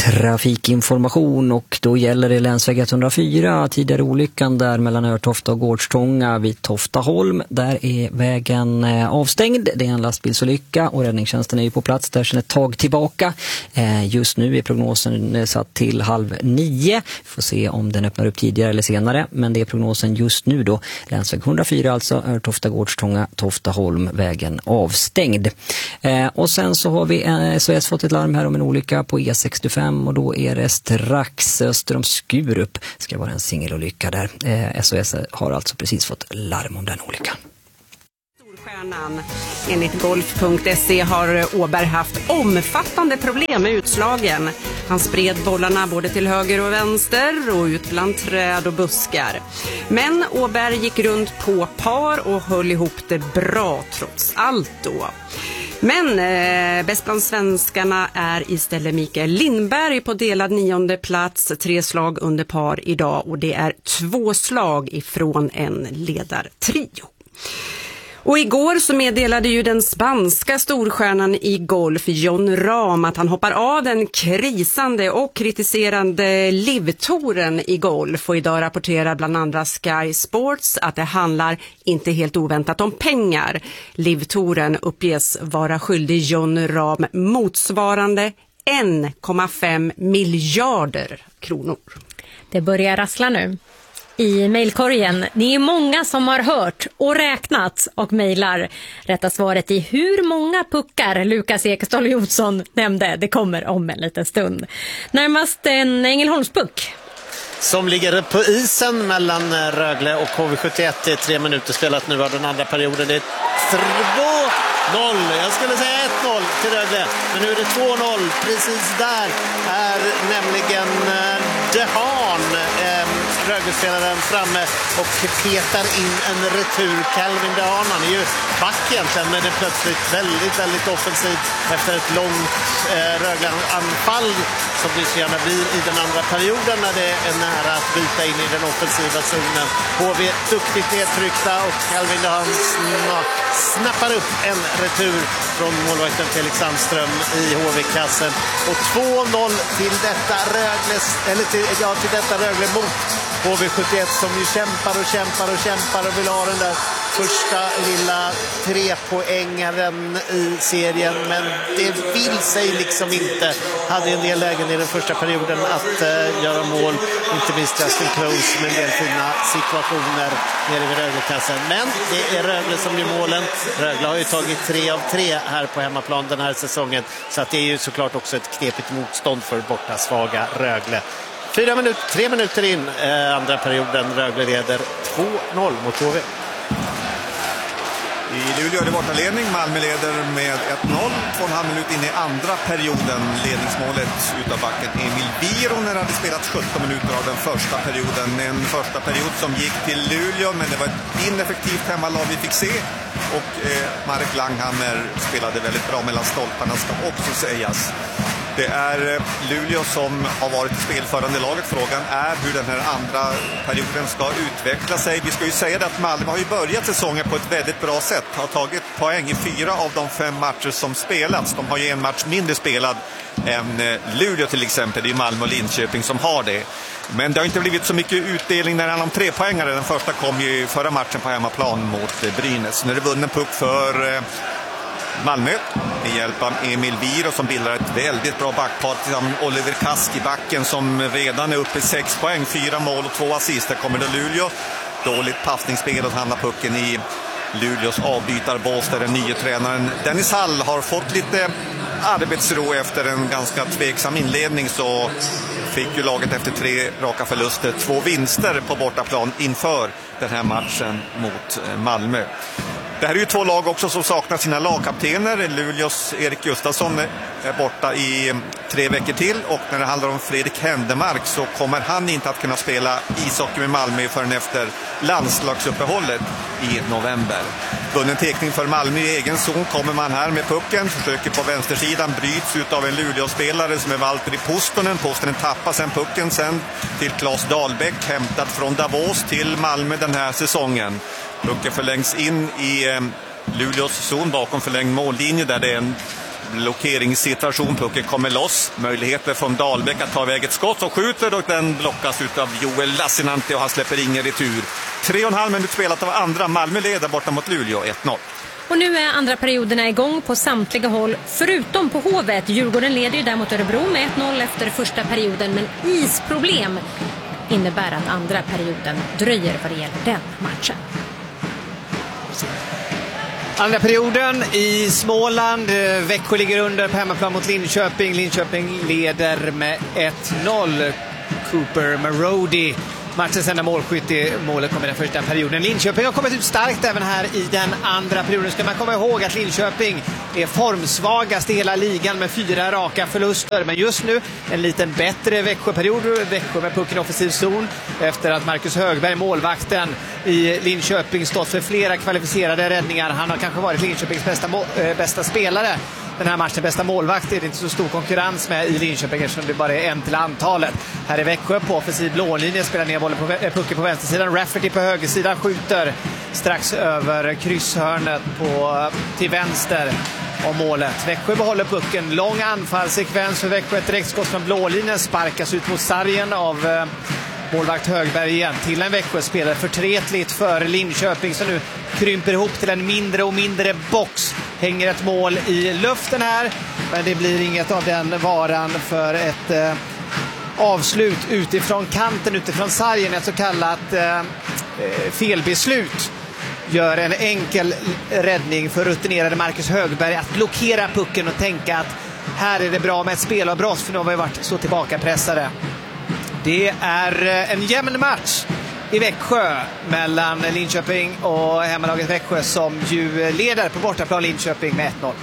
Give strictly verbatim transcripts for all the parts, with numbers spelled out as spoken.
trafikinformation och då gäller det länsväg etthundrafyra, tidigare olyckan där mellan Örtofta och Gårdstånga vid Toftaholm. Där är vägen avstängd, det är en lastbilsolycka och räddningstjänsten är ju på plats där sedan ett tag tillbaka. Just nu är prognosen satt till halv nio, vi får se om den öppnar upp tidigare eller senare, men det är prognosen just nu då, länsväg etthundrafyra alltså, Örtofta, Gårdstånga, Toftaholm, vägen avstängd. Och sen så har vi S O S fått ett larm här om en olycka på E sextiofem och då är det strax öster om Skurup. Ska vara en singelolycka där. Eh, S O S har alltså precis fått larm om den olyckan. Storstjärnan. Enligt golf punkt se har Åberg haft omfattande problem med utslagen. Han spred bollarna både till höger och vänster och ut bland träd och buskar. Men Åberg gick runt på par och höll ihop det bra trots allt då. Men eh, bäst bland svenskarna är istället Mikael Lindberg på delad nionde plats. Tre slag under par idag och det är två slag ifrån en ledartrio. Och igår så meddelade ju den spanska storstjärnan i golf Jon Rahm att han hoppar av den krisande och kritiserande Live-touren i golf. Och idag rapporterar bland andra Sky Sports att det handlar inte helt oväntat om pengar. Live-touren uppges vara skyldig Jon Rahm motsvarande en komma fem miljarder kronor. Det börjar rassla nu i mejlkorgen. Det är många som har hört och räknat och mejlar. Rätta svaret i hur många puckar Lukas Ekeståhl Jonsson nämnde. Det kommer om en liten stund. Närmast en Ängelholmspuck. Som ligger på isen mellan Rögle och H V sjuttioett. Det är tre minuter spelat nu av den andra perioden. Det är två noll. Jag skulle säga ett noll till Rögle. Men nu är det två noll. Precis där är nämligen Dehan, eh, Rögle-spelaren, framme och petar in en retur. Calvin Dehan, han är ju back egentligen, men det är plötsligt väldigt, väldigt offensivt efter ett långt eh, Rögle-anfall som det så gärna blir i den andra perioden när det är nära att byta in i den offensiva zonen. H V duktigt nedtryckta och Calvin Dehan sna- snappar upp en retur från målvakten Felix Sandström i H V-kassen. Och två noll till detta Rögle, eller till, ja, till detta Rögle mot H V sjuttioett som ju kämpar och kämpar och kämpar och vill ha den där första lilla trepoängaren i serien, men det vill sig liksom inte. Hade en del lägen i den första perioden att uh, göra mål, inte minst Justin Close med en del fina situationer nere vid Rögle-kassen. Men det är Rögle som gör målen. Rögle har ju tagit tre av tre här på hemmaplan den här säsongen, så att det är ju såklart också ett knepigt motstånd för borta svaga Rögle. Fyra minuter, tre minuter in eh, andra perioden. Rögle leder två noll mot H V. I Luleå är det bortaledning. Malmö leder med ett noll. Två och en halv minut in i andra perioden. Ledningsmålet utav backen Emil Vironen hade spelat sjutton minuter av den första perioden. En första period som gick till Luleå, men det var ett ineffektivt hemmalag vi fick se. Och eh, Marek Langhammer spelade väldigt bra mellan stolparna, ska också sägas. Det är Luleå som har varit spelförande laget. Frågan är hur den här andra perioden ska utveckla sig. Vi ska ju säga det att Malmö har ju börjat säsongen på ett väldigt bra sätt. Har tagit poäng i fyra av de fem matcher som spelats. De har ju en match mindre spelad än Luleå till exempel. Det är Malmö och Linköping som har det. Men det har inte blivit så mycket utdelning när det handlar om tre poängare. Den första kom ju förra matchen på hemmaplan mot Brynäs. Nu är det vunnen puck för Malmö med hjälp av Emil Viro som bildar ett väldigt bra backpar tillsammans med Oliver Kaski, backen som redan är uppe i sex poäng, fyra mål och två assist. Där kommer det Luleå. Dåligt passningsspel och handlar pucken i Luleås avbytarbås där den nya tränaren Dennis Hall har fått lite arbetsro efter en ganska tveksam inledning, så fick ju laget efter tre raka förluster två vinster på bortaplan inför den här matchen mot Malmö. Det här är ju två lag också som saknar sina lagkaptener. Luleås Erik Gustafsson är borta i tre veckor till, och när det handlar om Fredrik Händemark så kommer han inte att kunna spela ishockey med Malmö förrän efter landslagsuppehållet i november. Bunden tekning för Malmö i egen zon, kommer man här med pucken, försöker på vänstersidan, bryts ut av en Luleå-spelare som är Valtteri Pustonen. Pustonen tappar sen pucken sen till Claes Dahlbäck, hämtat från Davos till Malmö den här säsongen. Pucken förlängs in i eh, Luleås zon bakom förlängd mållinje där det är en Blockeringssituation, pucken kommer loss. Möjligheter från Dahlbäck att ta iväg ett skott och skjuter och den blockas av Joel Lassinantti och han släpper ingen retur. Tre och en halv minut spelat av andra. Malmö leder borta mot Luleå ett noll. Och nu är andra perioderna igång på samtliga håll, förutom på Hovet. Djurgården leder ju där mot Örebro med ett noll efter första perioden, men isproblem innebär att andra perioden dröjer vad det gäller den matchen. Andra perioden i Småland. Växjö ligger under på hemmaplan mot Linköping. Linköping leder med ett noll. Cooper Marody, matchens enda målskytt i målet, kommer i den första perioden. Linköping har kommit ut starkt även här i den andra perioden. Ska man komma ihåg att Linköping är formsvagast i hela ligan med fyra raka förluster. Men just nu en liten bättre Växjö-period. Växjö med pucken i offensiv zon efter att Marcus Högberg, målvakten i Linköping, stått för flera kvalificerade räddningar. Han har kanske varit Linköpings bästa, äh, bästa spelare den här matchen. Bästa målvakt är det inte så stor konkurrens med i Linköping eftersom det bara är en till antalet. Här är Växjö på offensiv blålinje, spelar ner bollen på äh, pucken på vänstersidan. Rafferty på högersidan skjuter strax över krysshörnet på, till vänster om målet. Växjö behåller pucken. Lång anfallssekvens för Växjö. Ett direktskott från blålinjen sparkas ut mot sargen av eh, målvakt Högberg igen. Till en Växjö spelare förtretligt för Linköping som nu krymper ihop till en mindre och mindre box. Hänger ett mål i luften här, men det blir inget av den varan för ett eh, avslut utifrån kanten, utifrån sargen. Ett så kallat eh, felbeslut gör en enkel räddning för rutinerade Marcus Högberg att blockera pucken och tänka att här är det bra med ett spelavbrott, för nu har vi varit så tillbakapressade. Det är en jämn match i Växjö mellan Linköping och hemmalaget Växjö som ju leder på bortaplan Linköping med ett noll.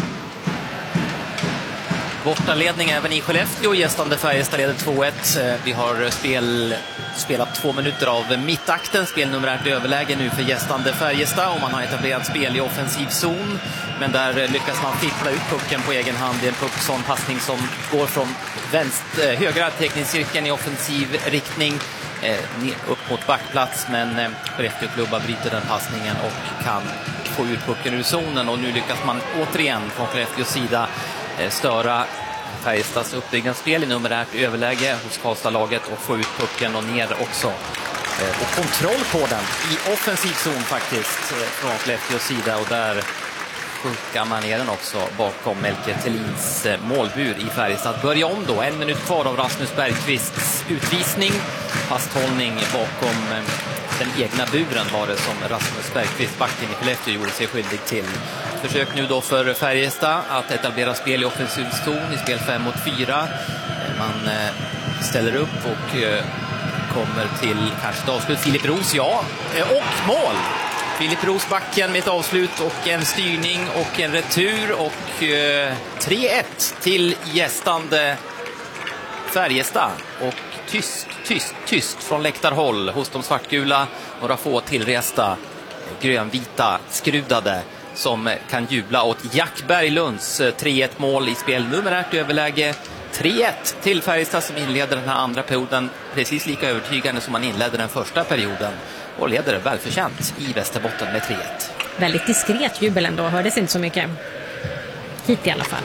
Bortaledning även i Skellefteå. Gästande Färjestad leder två ett. Vi har spel, spelat två minuter av mittakten. Spelnumerärt överläge nu för gästande Färjestad och man har etablerat spel i offensiv zon. Men där lyckas man fippla ut pucken på egen hand i en puck, sån passning som går från vänster, högra teckningscirkeln i offensiv riktning eh, upp mot backplats. Men eh, Skellefteå-klubba bryter den passningen och kan få ut pucken ur zonen. Och nu lyckas man återigen från Skellefteås sida störa Färjestads uppbyggnadsspel i numerärt överläge hos Karlstad-laget och få ut pucken och ner också. Och kontroll på den i offensiv zon faktiskt från Skellefteås sida, och där skickar man ner den också bakom Melke Thelins målbur i Färjestad. Börja om då, en minut kvar av Rasmus Bergqvists utvisning. Fasthållning bakom den egna buren var det som Rasmus Bergqvist, backen i Skellefteå, gjorde sig skyldig till. Försök nu då för Färjestad att etablera spel i offensiv zon i spel fem mot fyra. Man ställer upp och kommer till kanske ett avslut. Filip Roos, ja, och mål! Filip Roos backen med ett avslut och en styrning och en retur och tre ett till gästande Färjestad. Och tyst, tyst, tyst från läktarhåll hos de svartgula. Några få tillresta grönvita skrudade som kan jubla åt Jack Berglunds tre ett mål i spel numerärt överläge. tre ett till Färjestad som inleder den här andra perioden precis lika övertygande som man inledde den första perioden och leder välförtjänt i Västerbotten med tre ett. Väldigt diskret jubel ändå, hördes inte så mycket hit i alla fall.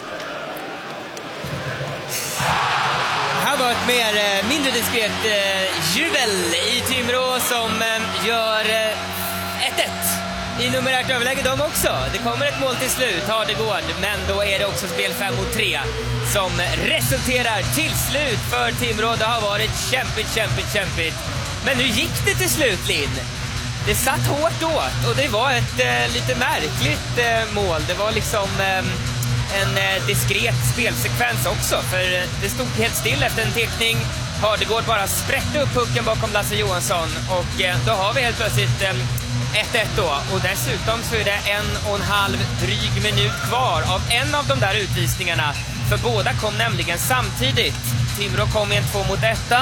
Här var ett mer, mindre diskret eh, jubel i Timrå som eh, gör eh, ett ett. I numerärt överläge de också. Det kommer ett mål till slut, Hardegård, men då är det också spel fem mot tre som resulterar till slut för Timrå. Det har varit kämpigt, kämpigt, kämpigt. Men nu gick det till slut, Linn. Det satt hårt åt och det var ett eh, lite märkligt eh, mål. Det var liksom eh, en eh, diskret spelsekvens också, för eh, det stod helt still efter en teckning. Hardegård bara spräckte upp pucken bakom Lasse Johansson och eh, då har vi helt plötsligt eh, ett ett då, och dessutom så är det en och en halv dryg minut kvar av en av de där utvisningarna, för båda kom nämligen samtidigt. Timrå kom i en två mot etta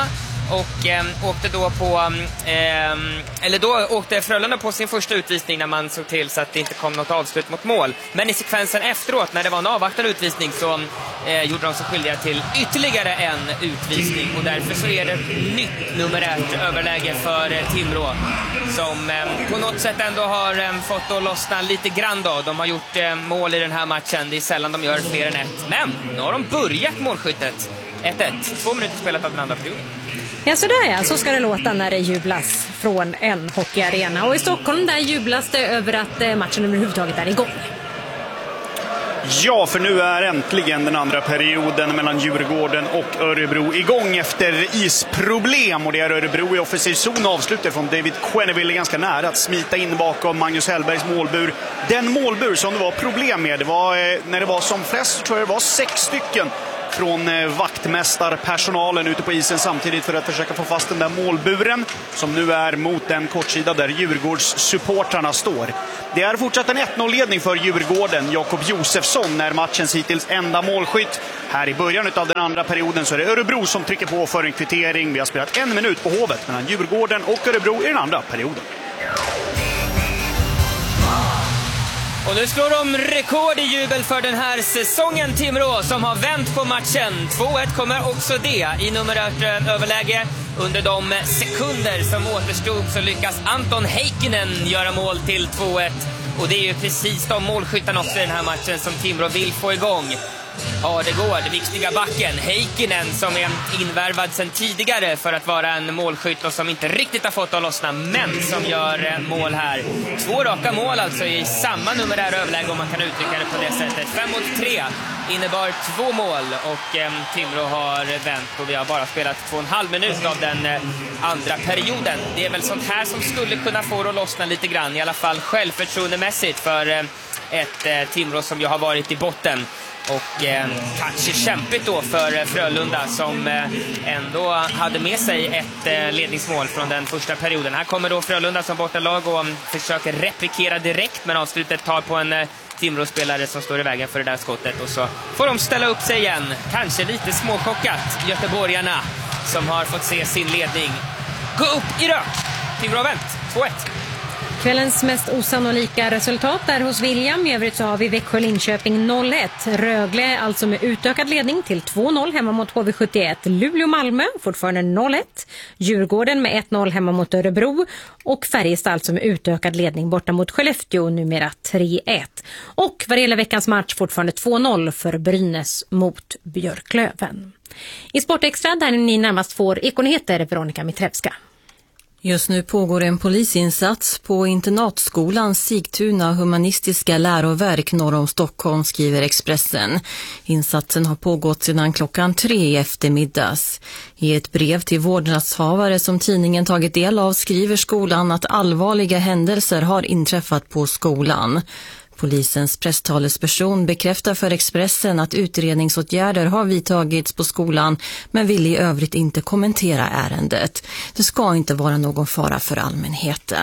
och eh, åkte då på eh, eller då åkte Frölunda på sin första utvisning när man såg till så att det inte kom något avslut mot mål. Men i sekvensen efteråt, när det var en avvaktande utvisning, så eh, gjorde de sig skyldiga till ytterligare en utvisning, och därför så är det ett nytt numerärt överläge för eh, Timrå, som eh, på något sätt ändå har eh, fått att lossna lite grann då. De har gjort eh, mål i den här matchen, det är sällan de gör fler än ett, men nu har de börjat målskyttet. ett ett, två minuter spelat av den andra perioden. Ja, så där ja, så ska det låta när det jublas från en hockeyarena. Och i Stockholm där jublas det över att matchen överhuvudtaget är igång. Ja, för nu är äntligen den andra perioden mellan Djurgården och Örebro igång efter isproblem. Och det är Örebro i offensiv zon, avslutar från David Quenneville ganska nära att smita in bakom Magnus Hellbergs målbur. Den målbur som det var problem med, det var eh, när det var som flest, så tror jag det var sex stycken från eh, vaktmästarpersonalen ute på isen samtidigt för att försöka få fast den där målburen som nu är mot den kortsida där Djurgårdssupportrarna står. Det är fortsatt en ett noll-ledning för Djurgården. Jakob Josefsson är matchens hittills enda målskytt. Här i början av den andra perioden så är det Örebro som trycker på för en kvittering. Vi har spelat en minut på Hovet mellan Djurgården och Örebro i den andra perioden. Och nu slår de rekord i jubel för den här säsongen, Timrå, som har vänt på matchen. två ett kommer också det i numerärt överläge. Under de sekunder som återstod så lyckas Anton Heikkinen göra mål till två ett. Och det är ju precis de målskyttarna också i den här matchen som Timrå vill få igång. Ja, det går. Det viktiga backen, Heikkinen, som är invärvad sedan tidigare för att vara en målskytt och som inte riktigt har fått att lossna, men som gör mål här. Två raka mål alltså i samma numerär överläge, om man kan uttrycka det på det sättet. Fem mot tre innebar två mål och eh, Timrå har vänt, och vi har bara spelat två och en halv minut av den eh, andra perioden. Det är väl sånt här som skulle kunna få att lossna lite grann, i alla fall självförtroendemässigt för eh, ett eh, Timrå som ju har varit i botten. Och eh, kanske kämpigt då för Frölunda som eh, ändå hade med sig ett eh, ledningsmål från den första perioden. Här kommer då Frölunda som bortalag och um, försöker replikera direkt, men avslutet tar på en eh, Timrå-spelare som står i vägen för det där skottet. Och så får de ställa upp sig igen. Kanske lite småchockat, göteborgarna som har fått se sin ledning gå upp i rök. Timrå har vänt, två ett. Kvällens mest osannolika resultat är hos William. I övrigt så har vi Växjö-Linköping noll ett. Rögle alltså med utökad ledning till två noll hemma mot H V sjuttioett. Luleå-Malmö fortfarande noll ett. Djurgården med ett noll hemma mot Örebro. Och Färjestad alltså med utökad ledning borta mot Skellefteå, numera tre ett. Och vad gäller veckans match fortfarande två noll för Brynäs mot Björklöven. I Sportextra där ni närmast får Ekonyheter, Veronica Mitrevska. Just nu pågår en polisinsats på internatskolan Sigtuna humanistiska läroverk norr om Stockholm, skriver Expressen. Insatsen har pågått sedan klockan tre i eftermiddags. I ett brev till vårdnadshavare som tidningen tagit del av skriver skolan att allvarliga händelser har inträffat på skolan. Polisens presstalesperson bekräftar för Expressen att utredningsåtgärder har vidtagits på skolan, men vill i övrigt inte kommentera ärendet. Det ska inte vara någon fara för allmänheten.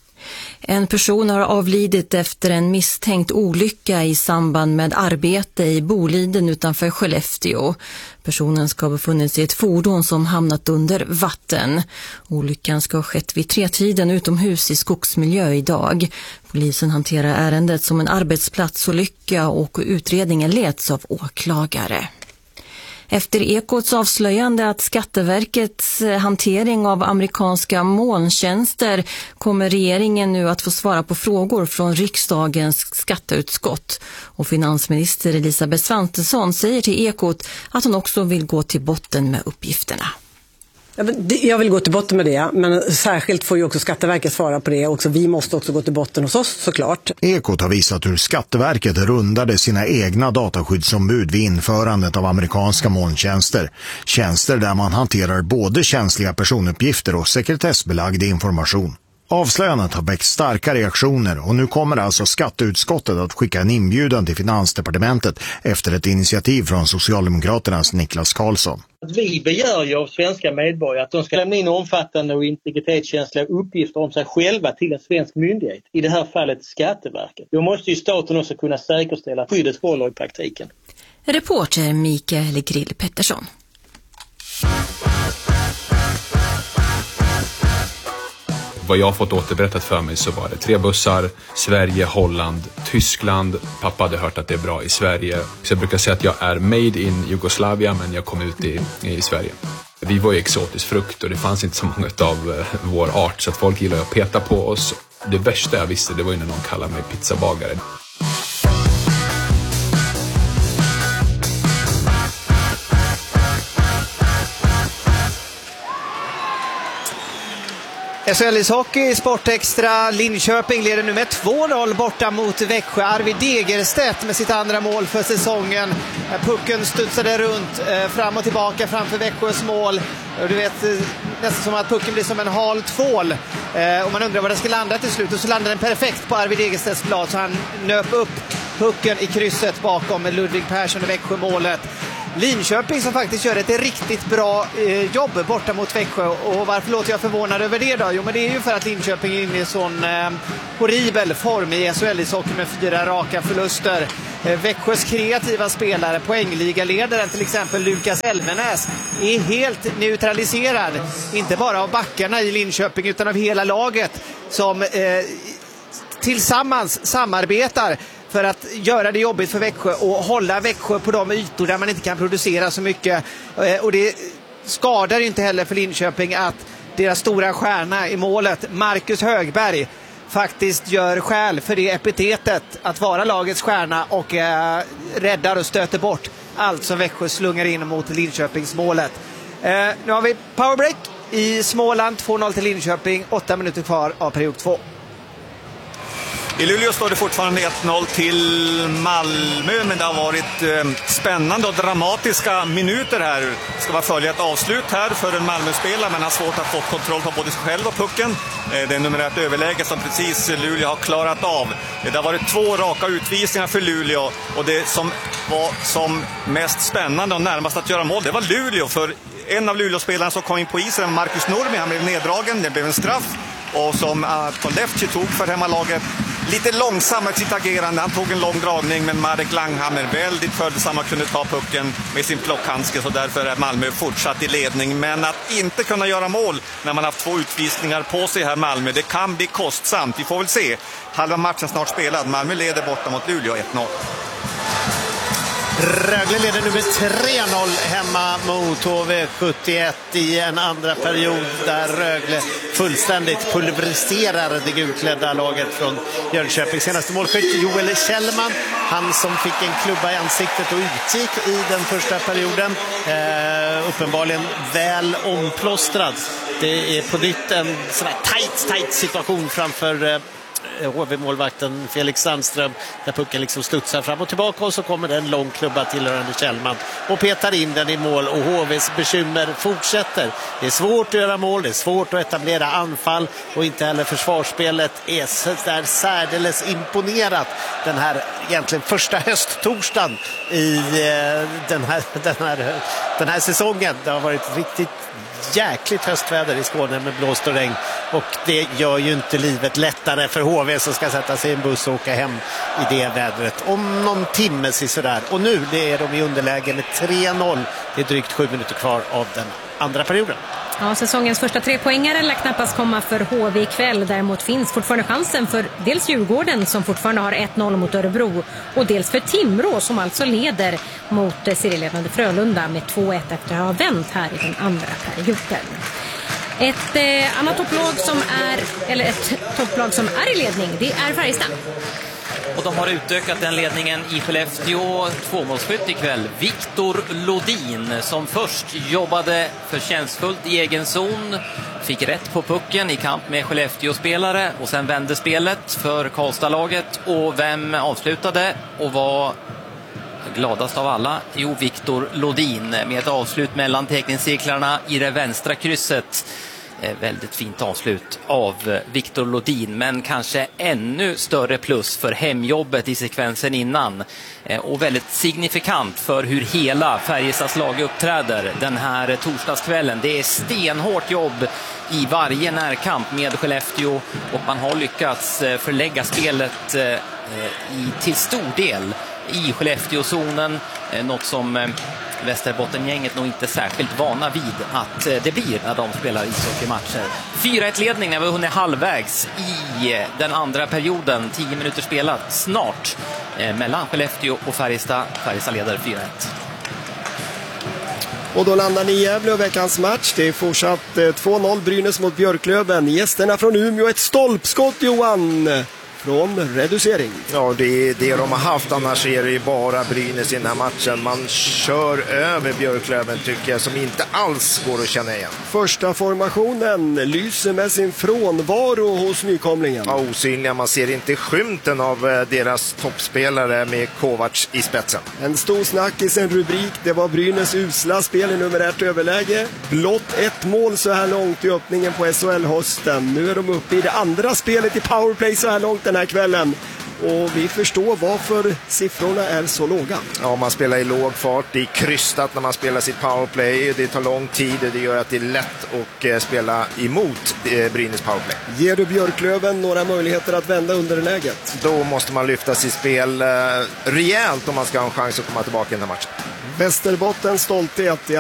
En person har avlidit efter en misstänkt olycka i samband med arbete i Boliden utanför Skellefteå. Personen ska ha befunnit sig i ett fordon som hamnat under vatten. Olyckan ska ha skett vid tretiden utomhus i skogsmiljö idag. Polisen hanterar ärendet som en arbetsplatsolycka och utredningen leds av åklagare. Efter Ekots avslöjande att Skatteverkets hantering av amerikanska molntjänster kommer regeringen nu att få svara på frågor från riksdagens skatteutskott. Och finansminister Elisabeth Svantesson säger till Ekot att hon också vill gå till botten med uppgifterna. Jag vill gå till botten med det, men särskilt får ju också Skatteverket svara på det. Också vi måste också gå till botten hos oss, såklart. Ekot har visat hur Skatteverket rundade sina egna dataskyddsombud vid införandet av amerikanska molntjänster. Tjänster där man hanterar både känsliga personuppgifter och sekretessbelagd information. Avslöjandet har väckt starka reaktioner och nu kommer alltså skatteutskottet att skicka en inbjudan till Finansdepartementet efter ett initiativ från Socialdemokraternas Niklas Karlsson. Vi begär ju av svenska medborgare att de ska lämna in omfattande och integritetskänsliga uppgifter om sig själva till en svensk myndighet, i det här fallet Skatteverket. Då måste ju staten också kunna säkerställa att skyddet håller i praktiken. Reporter Mikael Grill Pettersson. vad jag har fått återberättat för mig så var det tre bussar, Sverige, Holland, Tyskland. Pappa hade hört att det är bra i Sverige. Så jag brukar säga att jag är made in Jugoslavia, men jag kom ut i, i Sverige. Vi var ju exotisk frukt och det fanns inte så många av vår art, så att folk gillade att peta på oss. Det värsta jag visste, det var ju när någon kallade mig pizzabagare. S H L-ishockey, Sportextra. Linköping leder nu med två noll borta mot Växjö. Arvid Degerstedt med sitt andra mål för säsongen. Pucken studsade runt eh, fram och tillbaka framför Växjös mål. Och du vet, eh, nästan som att pucken blir som en hal tvål. Eh, och man undrar var det ska landa till slut. Och så landar den perfekt på Arvid Degerstedts blad. Så han nöp upp pucken i krysset bakom Ludvig Persson i Växjö-målet. Linköping som faktiskt gör ett riktigt bra eh, jobb borta mot Växjö. Och varför låter jag förvånad över det då? Jo, men det är ju för att Linköping är inne i sån eh, horribel form i S H L-ishockey med fyra raka förluster. Eh, Växjös kreativa spelare, poängligaledaren till exempel Lukas Elvenäs, är helt neutraliserad. Inte bara av backarna i Linköping utan av hela laget som eh, tillsammans samarbetar för att göra det jobbigt för Växjö och hålla Växjö på de ytor där man inte kan producera så mycket. Och det skadar inte heller för Linköping att deras stora stjärna i målet, Marcus Högberg, faktiskt gör skäl för det epitetet att vara lagets stjärna och eh, räddar och stöter bort allt som Växjö slungar in mot Linköpings målet. Eh, nu har vi powerbreak i Småland, två noll till Linköping, åtta minuter kvar av period två. I Luleå står det fortfarande ett noll till Malmö, men det har varit eh, spännande och dramatiska minuter här. Det ska vara följa ett avslut här för en Malmö-spelare, men har svårt att få kontroll på både sig själv och pucken. Eh, det är numerärt överläge som precis Luleå har klarat av. Det har varit två raka utvisningar för Luleå, och det som var som mest spännande och närmast att göra mål, det var Luleå. För en av Luleå-spelarna som kom in på isen, Marcus Nurmi, han blev neddragen, det blev en straff. Och som Anton Lefty tog för hemmalaget lite långsammare sitt agerande. Han tog en lång dragning, men Marek Langhammer väldigt följsamma kunde ta pucken med sin plockhandske, så därför är Malmö fortsatt i ledning. Men att inte kunna göra mål när man haft två utvisningar på sig här Malmö, det kan bli kostsamt. Vi får väl se. Halva matchen snart spelad. Malmö leder borta mot Luleå ett noll. Rögle leder nu med tre noll hemma mot H V sjuttioett i en andra period där Rögle fullständigt pulveriserar det gulklädda laget från Jönköping. Senaste målskytt Joel Kjellman, han som fick en klubba i ansiktet och utgick i den första perioden. Eh, uppenbarligen väl omplåstrad. Det är på nytt en sån här tight, tight situation framför eh, H V-målvakten Felix Sandström, där pucken liksom studsar fram och tillbaka, och så kommer det en lång klubba tillhörande Kjellman och petar in den i mål, och H V:s bekymmer fortsätter. Det är svårt att göra mål, det är svårt att etablera anfall, och inte heller försvarsspelet är så där särdeles imponerat den här egentligen första hösttorsdagen i den här, den här, den här säsongen. Det har varit riktigt jäkligt höstväder i Skåne med blåst och regn, och det gör ju inte livet lättare för H V som ska sätta sig i en buss och åka hem i det vädret om någon timme sådär. Och nu det är de i underläge med tre noll. Det är drygt sju minuter kvar av den andra perioden. Ja, säsongens första tre poängare lär knappast komma för H V ikväll. Däremot finns fortfarande chansen för dels Djurgården som fortfarande har ett noll mot Örebro, och dels för Timrå som alltså leder mot serieledande Frölunda med två ett efter att ha vänt här i den andra perioden. Ett eh, annat topplag som är eller ett topplag som är i ledning, det är Färjestad. Och de har utökat den ledningen i Skellefteå. Tvåmålsskytt ikväll, Viktor Lodin, som först jobbade förtjänstfullt i egen zon, fick rätt på pucken i kamp med Skellefteå-spelare, och sen vände spelet för Karlstad-laget. Och vem avslutade och var gladast av alla? Jo, Viktor Lodin med ett avslut mellan teckningscirklarna i det vänstra krysset. Väldigt fint avslut av Viktor Lodin, men kanske ännu större plus för hemjobbet i sekvensen innan, och väldigt signifikant för hur hela Färjestads lag uppträder den här torsdagskvällen. Det är stenhårt jobb i varje närkamp med Skellefteå, och man har lyckats förlägga spelet i, till stor del i Skellefteå-zonen, något som Västerbottengänget nog inte särskilt vana vid att det blir när de spelar ishockeymatcher. fyra ett ledning när vi har hunnit halvvägs i den andra perioden. tio minuter spelat snart mellan Skellefteå och Färjestad. Färjestad leder fyra ett. Och då landar ni i Gävle och veckans match. Det är fortsatt två noll Brynäs mot Björklöven. Gästerna från Umeå, ett stolpskott, Johan, från reducering. Ja, det är det de har haft. Annars är det ju bara Brynäs i den här matchen. Man kör över Björklöven, tycker jag, som inte alls går att känna igen. Första formationen lyser med sin frånvaro hos nykomlingen. Ja, osynliga. Man ser inte skymten av deras toppspelare med Kovacs i spetsen. En stor snackis, en rubrik. Det var Brynäs usla spel i nummer ett överläge. Blott ett mål så här långt i öppningen på S H L-hösten. Nu är de uppe i det andra spelet i powerplay så här långt den här kvällen. Och vi förstår varför siffrorna är så låga. Ja, man spelar i låg fart. Det är krystat när man spelar sitt powerplay. Det tar lång tid och det gör att det är lätt att spela emot Brynäs powerplay. Ger du Björklöven några möjligheter att vända underläget? Då måste man lyfta sitt spel rejält om man ska ha en chans att komma tillbaka i den här matchen. Västerbottens stolthet.